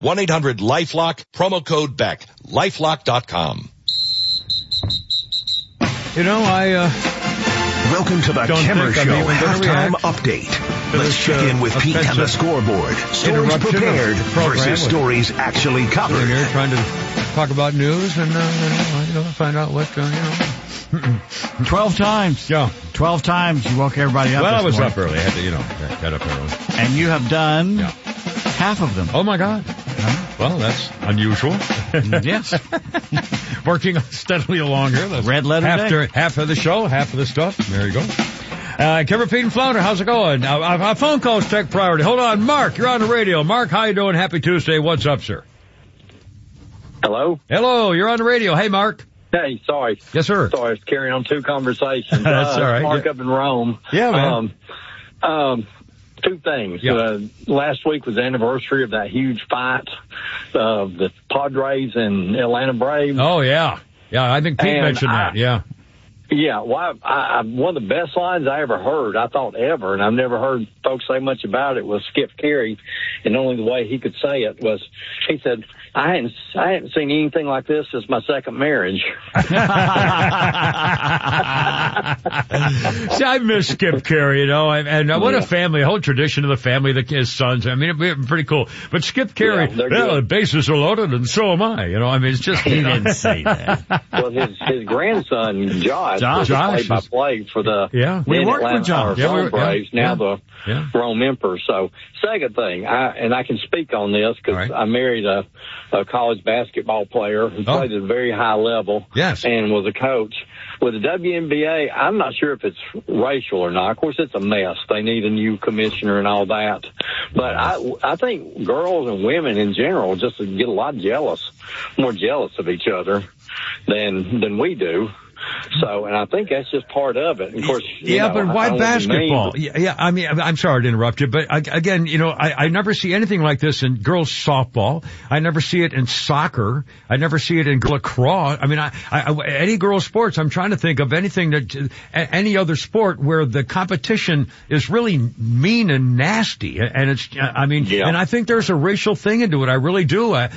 1-800-LifeLock, promo code Beck, lifelock.com. You know, Welcome to the Kimmer Show halftime update. Let's check in with Pete on the scoreboard. Stories prepared versus stories actually covered. Sitting here trying to talk about news and find out what 12 times. Yeah. 12 times you woke everybody up. Well, I was morning. up early. I had to, get up early. And you have done half of them. Oh my God. Well, that's unusual. Yes. Working steadily along here. That's Red letter day. Half of the show, half of the stuff. There you go. Kimmer, Pete, and Flounder, how's it going? Our phone calls take priority. Hold on, Mark, you're on the radio. Mark, how you doing? Happy Tuesday. What's up, sir? Hello? Hello, you're on the radio. Hey, Mark. Hey, sorry. Yes, sir. Sorry, I was carrying on two conversations. That's all right. Mark up in Rome. Yeah, man. Two things. Yeah. Last week was the anniversary of that huge fight of the Padres and Atlanta Braves. Oh, yeah. Yeah, I think Pete mentioned that. Yeah. Yeah, well, one of the best lines I ever heard, I thought ever, and I've never heard folks say much about it, was Skip Carey, and only the way he could say it was, he said, I hadn't seen anything like this since my second marriage. See, I miss Skip Carey, and what a family, a whole tradition of the family, his sons. I mean, it'd be pretty cool. But Skip Carey, the bases are loaded, and so am I. It's just, he didn't say that. Well, his grandson, Josh played by play for the we worked with Josh. Braves, now the Rome Emperors. So, second thing, I can speak on this because I married a college basketball player who played at a very high level and was a coach. With the WNBA, I'm not sure if it's racial or not. Of course, it's a mess. They need a new commissioner and all that. But I think girls and women in general just get a lot more jealous of each other than we do. So, and I think that's just part of it. Of course, but why basketball? Yeah, I mean, I'm sorry to interrupt you, but again, I never see anything like this in girls softball. I never see it in soccer. I never see it in lacrosse. I mean, any girls sports, I'm trying to think of any other sport where the competition is really mean and nasty. And and I think there's a racial thing into it. I really do. But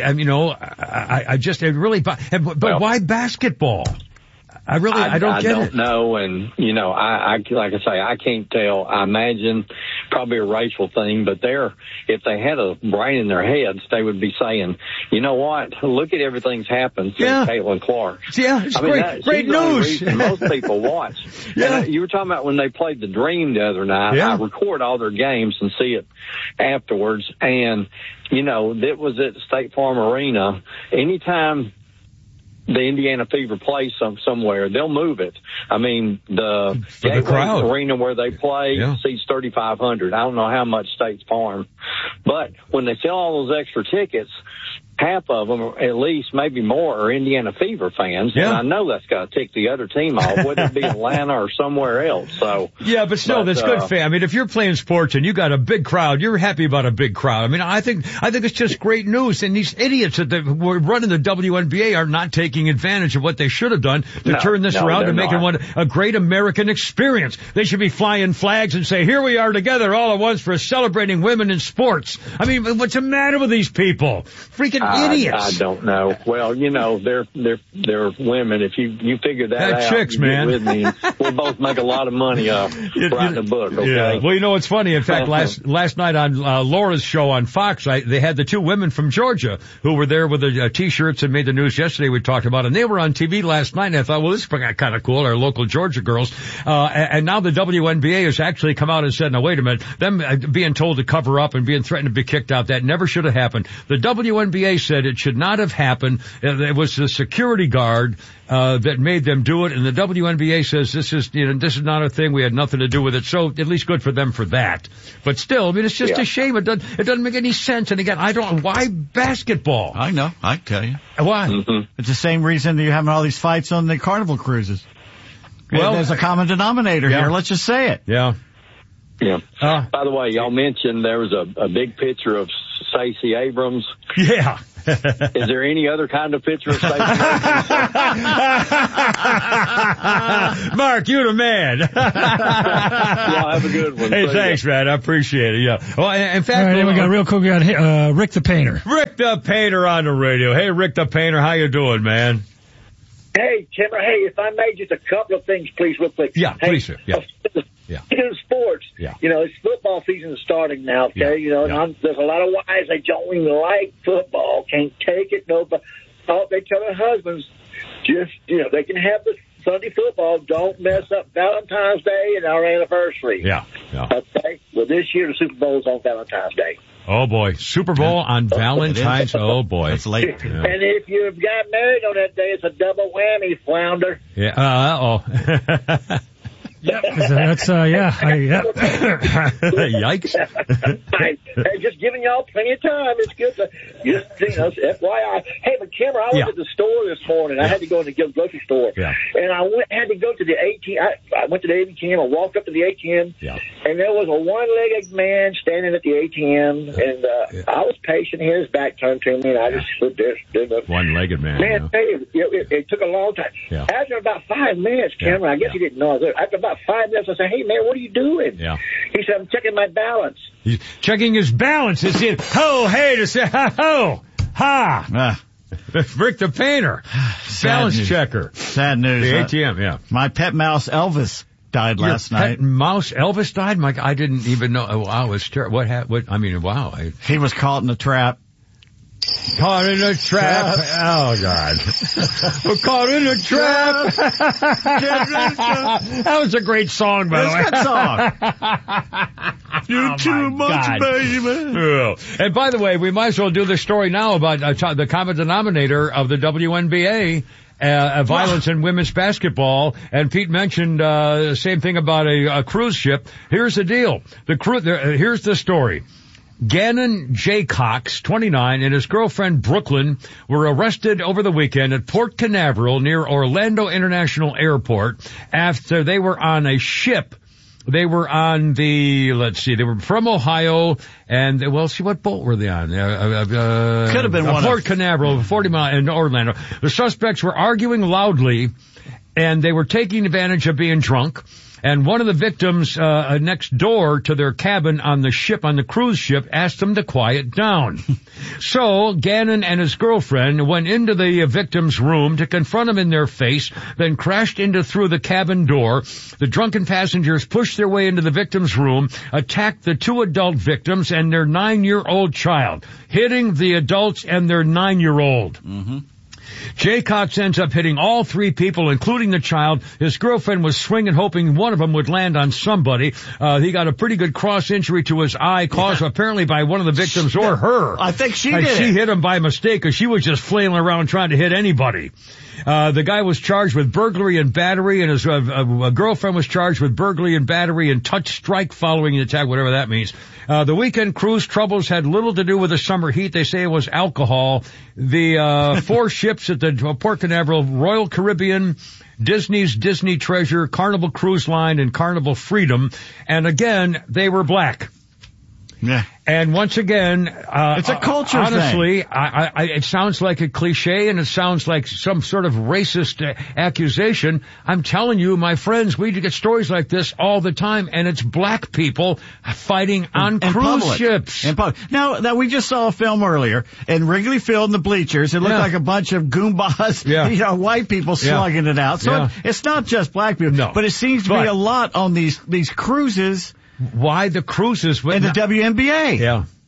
why basketball? I don't get it. I don't know, and I like I say, I can't tell. I imagine probably a racial thing, but if they had a brain in their heads, they would be saying, you know what? Look at everything's happened since Caitlin Clark. Yeah, it's great news. Most people watch. Yeah, and you were talking about when they played the Dream the other night. Yeah. I record all their games and see it afterwards, and that was at State Farm Arena. Anytime the Indiana Fever plays somewhere, they'll move it. I mean, the crowd arena where they play seats 3,500. I don't know how much State Farm, but when they sell all those extra tickets, half of them, at least, maybe more, are Indiana Fever fans. Yeah. And I know that's got to tick the other team off, whether it be Atlanta or somewhere else. So but still, that's good fan. I mean, if you're playing sports and you got a big crowd, you're happy about a big crowd. I mean, I think it's just great news. And these idiots that were running the WNBA are not taking advantage of what they should have done to turn this around and make it a great American experience. They should be flying flags and say, here we are together all at once for celebrating women in sports. I mean, what's the matter with these people? Freaking idiots. I don't know. Well, they're women. If you figure that out, chicks, man. Get with me. We'll both make a lot of money writing a book. Okay. Yeah. Well, it's funny. In fact, last night on Laura's show on Fox, they had the two women from Georgia who were there with the T-shirts and made the news yesterday. We talked about, and they were on TV last night. And I thought, well, this is kind of cool. Our local Georgia girls, and now the WNBA has actually come out and said, "No, wait a minute. Them being told to cover up and being threatened to be kicked out, that never should have happened." The WNBA said it should not have happened. It was the security guard that made them do it, and the WNBA says this is not a thing. We had nothing to do with it. So at least good for them for that. But still, I mean, it's just a shame. It doesn't make any sense. And again, why basketball? I know. I tell you. Why? Mm-hmm. It's the same reason that you're having all these fights on the Carnival cruises. Well, there's a common denominator here. Let's just say it. Yeah. Yeah. By the way, y'all mentioned there was a big picture of Stacey Abrams. Yeah. Is there any other kind of pitcher of Space? Mark, you're the man. Yeah, have a good one. Hey, thanks, man. I appreciate it. Yeah. Well, in fact, we got real quick. We got Rick the Painter. Rick the Painter on the radio. Hey, Rick the Painter, how you doing, man? Hey, Timmer. Hey, if I may, just a couple of things, please, real quick. Yeah, hey, please, sir. Yeah. In sports, it's football season is starting now, okay? And there's a lot of wives, they don't even like football, can't take it, but they tell their husbands, just, they can have the Sunday football, don't mess up Valentine's Day and our anniversary. Yeah. Okay? Well, this year the Super Bowl is on Valentine's Day. Oh, boy. Super Bowl on Valentine's. Oh, boy. It's late. Yeah. And if you got married on that day, it's a double whammy, flounder. Yeah. Uh-oh. Yep. That's, Yikes. Hey, just giving y'all plenty of time. It's good to, FYI. Hey, but Kimmer, I was at the store this morning. I had to go to the grocery store. Yeah. And I had to go to the ATM. I went to the ATM. I walked up to the ATM. Yeah. And there was a one-legged man standing at the ATM. And I was patient. His back turned to me, and I just stood there. One-legged man. Man, it took a long time. Yeah. After about 5 minutes, Cameron, I guess you didn't know. After about 5 minutes, I said, hey, man, what are you doing? Yeah. He said, I'm checking my balance. He's checking his balance. It's in, hey, to say, ho, ha. Rick the Painter. Balance checker. Sad news. The ATM, yeah. My pet mouse, Elvis, died last night. Pet mouse, Elvis died? Mike, I didn't even know. Oh, wow, it was terrible. Wow. He was caught in a trap. Caught in a trap. Oh, God. We're caught in a trap. That was a great song, by the way. That's a good song. You're too much, baby. Yeah. And by the way, we might as well do the story now about the common denominator of the WNBA. Violence in women's basketball, and Pete mentioned the same thing about a cruise ship. Here's the deal. Here's the story. Gannon J. Cox, 29, and his girlfriend Brooklyn were arrested over the weekend at Port Canaveral near Orlando International Airport after they were on a ship. They were on they were from Ohio, and, what boat were they on? Could have been one Port Canaveral, 40 miles in Orlando. The suspects were arguing loudly, and they were taking advantage of being drunk. And one of the victims next door to their cabin on the cruise ship, asked them to quiet down. So Gannon and his girlfriend went into the victim's room to confront him in their face, then crashed through the cabin door. The drunken passengers pushed their way into the victim's room, attacked the 2 adult victims and their 9-year-old child, hitting the adults and their 9-year-old. Mm-hmm. Jay Cox ends up hitting all 3 people, including the child. His girlfriend was swinging, hoping one of them would land on somebody. He got a pretty good cross injury to his eye, caused apparently by one of the victims or her. I think she did. She hit him by mistake because she was just flailing around trying to hit anybody. The guy was charged with burglary and battery, and his girlfriend was charged with burglary and battery and touch strike following the attack, whatever that means. The weekend cruise troubles had little to do with the summer heat. They say it was alcohol. The 4 ships at the Port Canaveral, Royal Caribbean, Disney's Disney Treasure, Carnival Cruise Line, and Carnival Freedom. And again, they were black. Yeah. And once again, it's a culture honestly, thing. It sounds like a cliche and it sounds like some sort of racist accusation. I'm telling you, my friends, we get stories like this all the time, and it's black people fighting on cruise ships. In public. Now, that we just saw a film earlier in Wrigley Field in the bleachers. It looked like a bunch of Goombas, white people slugging it out. So it's not just black people, but it seems to be a lot on these cruises. Why the cruises? In the WNBA.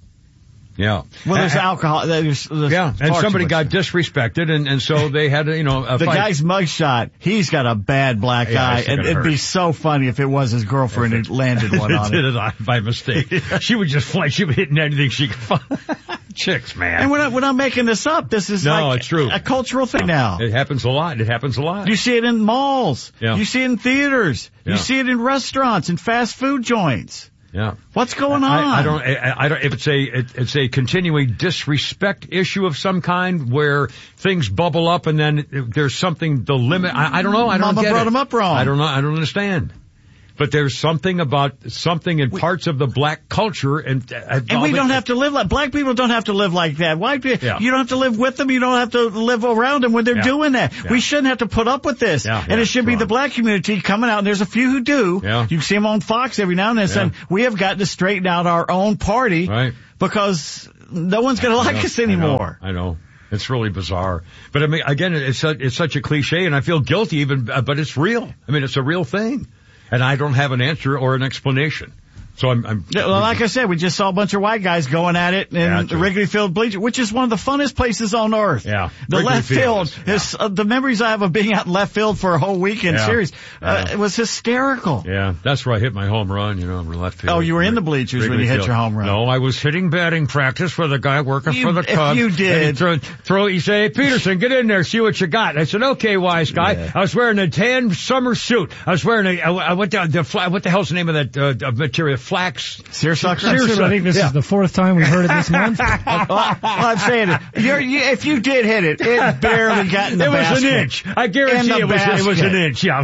Yeah. Well, there's alcohol. There's and somebody got disrespected, and so they had to, a the fight. guy's mugshot, he's got a bad black eye, and it'd be so funny if it was his girlfriend who landed one on it. Did it by mistake. She would just fly. She was hitting anything she could find. Chicks, man. And we're not making this up. This is it's true. A cultural thing now. It happens a lot. You see it in malls. Yeah. You see it in theaters. Yeah. You see it in restaurants and fast food joints. Yeah. What's going on? I don't, if it's a continuing disrespect issue of some kind where things bubble up and then there's something, the limit, I don't know. I don't get it. Mama brought them up wrong. I don't know. I don't understand. but there's something in parts of the black culture, and we don't have to live like black people. Don't have to live like that. White people, you don't have to live with them. You don't have to live around them when they're doing that. Yeah. We shouldn't have to put up with this. Yeah. And it should be the black community coming out. And there's a few who do. Yeah. You see them on Fox every now and then saying we have got to straighten out our own party because no one's going to like us anymore. I know. It's really bizarre. But I mean, again, it's such a cliche, and I feel guilty but it's real. I mean, it's a real thing. And I don't have an answer or an explanation. So I'm well, like I said, we just saw a bunch of white guys going at it in Wrigley Field bleacher, which is one of the funnest places on earth. Yeah. The Wrigley left field is, the memories I have of being out in left field for a whole weekend series, it was hysterical. Yeah. That's where I hit my home run, in left field. Oh, you were in the bleachers Wrigley when you hit your home run. No, I was hitting batting practice for the guy working for the Cubs. You did. He said, "Hey, Peterson, get in there, see what you got." I said, "Okay, wise guy." Yeah. I was wearing a tan summer suit. I was wearing what the hell's the name of that material? Flax. Seersucker? I think this is the fourth time we've heard it this month. I'm saying it. If you did hit it, it barely got in the basket. It was an inch. I guarantee it was an inch, yeah.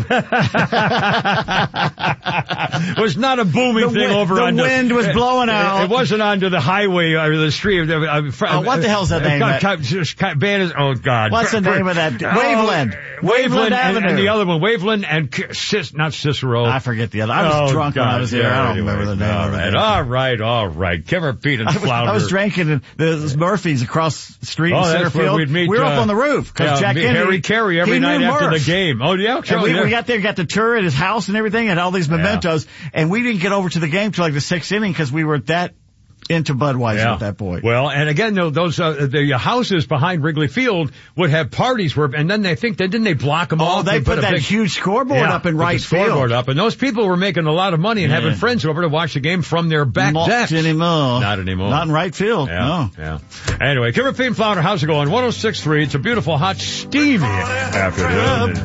It was not a booming thing over on the wind was blowing out. It wasn't onto the highway or the street. What the hell's that name? Oh, God. What's the name of that? Waveland. Waveland Avenue. And the other one, Waveland and not Cicero. I forget the other. I was drunk when I was there. I don't remember the name of it. All right. Kimmer, Pete, and Flounder. I was drinking the Murphys across the street in center field. We were up on the roof because Jack Kennedy, Harry Carey every night after the game. Oh, yeah. Sure, we got there, got the tour at his house and everything, and all these mementos, and we didn't get over to the game till like the 6th inning because we were that into Budweiser at that point. Well, and again, those the houses behind Wrigley Field would have parties and then didn't they block them off? Oh, they put that huge scoreboard up in right field. Scoreboard up, and those people were making a lot of money and having friends over to watch the game from their back decks. Not anymore. Not in right field. Yeah. No. Yeah. Anyway, Kimmer, Pete, and Flounder, how's it going? 106.3. It's a beautiful, hot, steamy afternoon.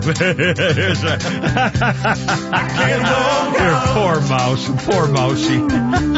Poor mouse. Poor mousey.